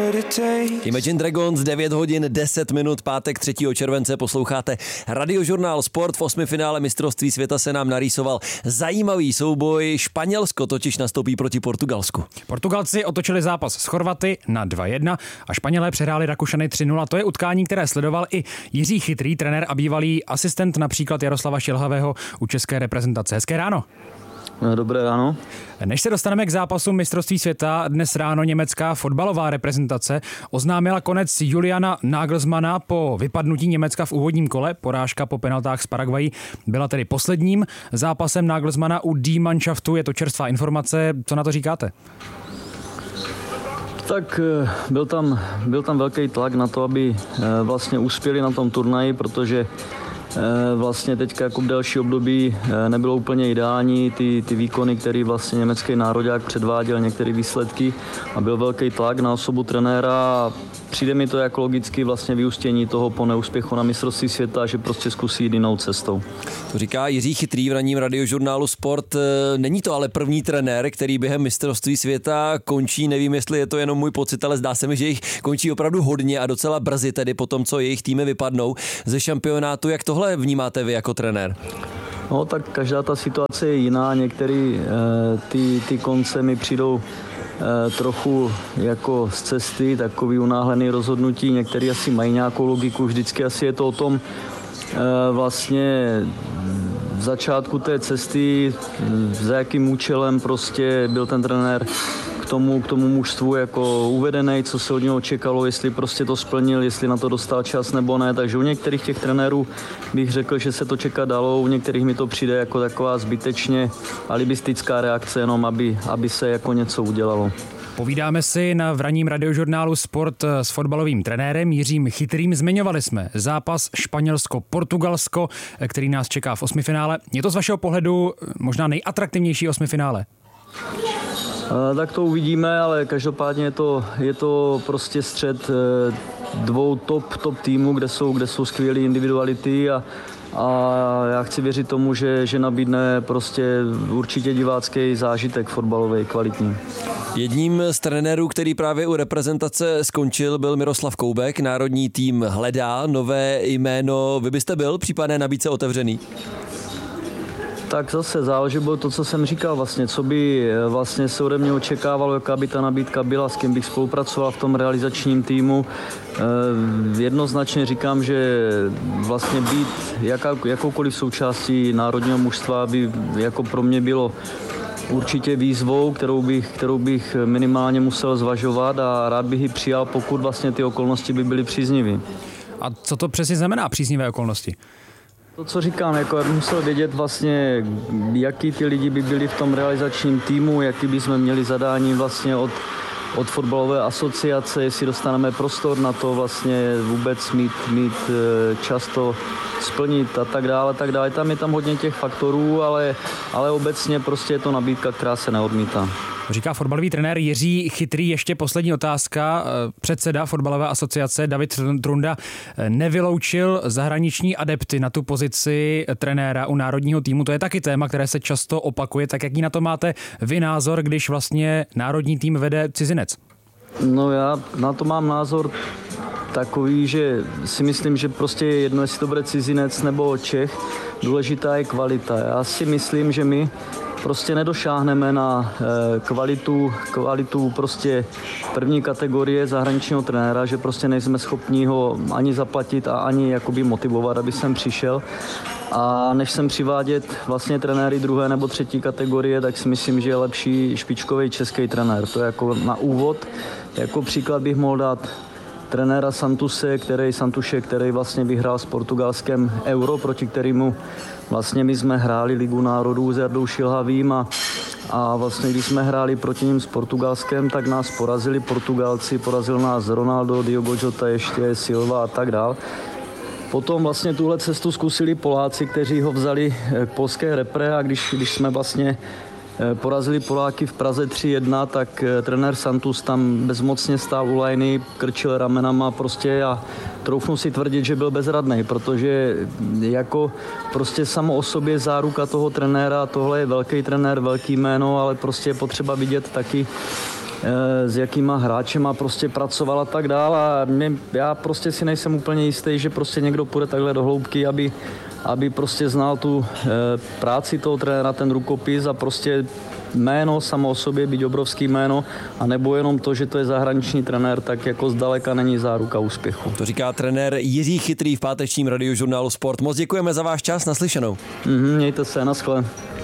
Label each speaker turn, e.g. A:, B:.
A: Imagine Dragons, 9 hodin 10 minut, pátek 3. července, posloucháte Radiožurnál Sport. V 8. finále mistrovství světa se nám narýsoval zajímavý souboj. Španělsko totiž nastoupí proti Portugalsku.
B: Portugalci otočili zápas s Chorvaty na 2-1 a Španělé přehráli Rakušany 3-0. To je utkání, které sledoval i Jiří Chytrý, trenér a bývalý asistent například Jaroslava Šilhavého u české reprezentace. Hezké ráno.
C: Dobré ráno.
B: Než se dostaneme k zápasu mistrovství světa, dnes ráno německá fotbalová reprezentace oznámila konec Juliana Nagelsmana po vypadnutí Německa v úvodním kole. Porážka po penaltách s Paraguayí byla tedy posledním zápasem Nagelsmana u D-Mannschaftu. Je to čerstvá informace. Co na to říkáte?
C: Tak byl tam velký tlak na to, aby vlastně uspěli na tom turnaji, protože vlastně teďka jako v další období nebylo úplně ideální ty výkony, které vlastně německý nároďák předváděl, některé výsledky a byl velký tlak na osobu trenéra. Přijde mi to jako logicky vlastně vyústění toho po neúspěchu na mistrovství světa, že prostě zkusí jít jinou cestou.
A: To říká Jiří Chytrý v ranním Radiožurnálu Sport. Není to ale první trenér, který během mistrovství světa končí. Nevím, jestli je to jenom můj pocit, ale zdá se mi, že jich končí opravdu hodně a docela brzy, tedy po tom, co jejich týmy vypadnou ze šampionátu. Jak tohle vnímáte vy jako trenér?
C: No, tak každá ta situace je jiná. Některé ty konce mi přijdou trochu jako z cesty, takový unáhlený rozhodnutí. Některý asi mají nějakou logiku. Vždycky asi je to o tom vlastně v začátku té cesty, za jakým účelem prostě byl ten trenér k tomu mužstvu jako uvedený, co se od něho čekalo, jestli prostě to splnil, jestli na to dostal čas nebo ne. Takže u některých těch trenérů bych řekl, že se to čekat dalo, u některých mi to přijde jako taková zbytečně alibistická reakce, jenom aby se jako něco udělalo.
B: Povídáme si v ranním Radiožurnálu Sport s fotbalovým trenérem Jiřím Chytrým. Zmiňovali jsme zápas Španělsko-Portugalsko, který nás čeká v 8. finále. Je to z vašeho pohledu možná nejatraktivnější 8. finále?
C: Tak to uvidíme, ale každopádně je to prostě střet dvou top týmů, kde jsou skvělé individuality a já chci věřit tomu, že nabídne prostě určitě divácký zážitek fotbalový, kvalitní.
A: Jedním z trenérů, který právě u reprezentace skončil, byl Miroslav Koubek. Národní tým hledá nové jméno. Vy byste byl případné nabídce otevřený?
C: Tak zase záleží bylo to, co jsem říkal vlastně, co by vlastně se ode mě očekávalo, jaká by ta nabídka byla, s kým bych spolupracoval v tom realizačním týmu. Jednoznačně říkám, že vlastně být jakoukoliv součástí národního mužstva by jako pro mě bylo určitě výzvou, kterou bych minimálně musel zvažovat a rád bych ji přijal, pokud vlastně ty okolnosti by byly příznivé.
B: A co to přesně znamená příznivé okolnosti?
C: To, co říkám, jako já bych musel vědět vlastně, jaký ty lidi by byli v tom realizačním týmu, jaký bychom měli zadání vlastně od fotbalové asociace, jestli dostaneme prostor na to vlastně vůbec mít čas to splnit a tak dále. Tam je hodně těch faktorů, ale obecně prostě je to nabídka, která se neodmítá.
B: Říká fotbalový trenér Jiří Chytrý. Ještě poslední otázka. Předseda fotbalové asociace David Trunda nevyloučil zahraniční adepty na tu pozici trenéra u národního týmu. To je taky téma, které se často opakuje. Tak jaký na to máte vy názor, když vlastně národní tým vede cizinec?
C: No já na to mám názor takový, že si myslím, že prostě je jedno, jestli to bude cizinec nebo Čech. Důležitá je kvalita. Já si myslím, že my prostě nedošáhneme na kvalitu prostě první kategorie zahraničního trenéra, že prostě nejsme schopni ho ani zaplatit a ani jakoby motivovat, aby sem přišel. A než sem přivádět vlastně trenéry druhé nebo třetí kategorie, tak si myslím, že je lepší špičkový český trenér. To je jako na úvod. Jako příklad bych mohl dát trenéra Santuše, který vlastně vyhrál s Portugalskem Euro, proti kterému vlastně my jsme hráli Ligu národů s Jardou Šilhavým a vlastně když jsme hráli proti ním s Portugalskem, tak nás porazili Portugalci, porazil nás Ronaldo, Diogo Jota, ještě Silva a tak dál. Potom vlastně tuhle cestu zkusili Poláci, kteří ho vzali k polské repre a když jsme vlastně porazili Poláky v Praze 3-1, tak trenér Santus tam bezmocně stál u lajny, krčil ramenama prostě a troufnu si tvrdit, že byl bezradný, protože jako prostě samo o sobě záruka toho trenéra, tohle je velký trenér, velký jméno, ale prostě je potřeba vidět taky s jakýma hráčema prostě pracoval a tak dál a já prostě si nejsem úplně jistý, že prostě někdo půjde takhle do hloubky, aby prostě znal tu práci toho trenéra, ten rukopis a prostě jméno samo o sobě, být obrovský jméno, a nebo jenom to, že to je zahraniční trenér, tak jako zdaleka není záruka úspěchu.
A: To říká trenér Jiří Chytrý v pátečním Radiožurnálu Sport. Moc děkujeme za váš čas, naslyšenou.
C: Mějte se, naschle.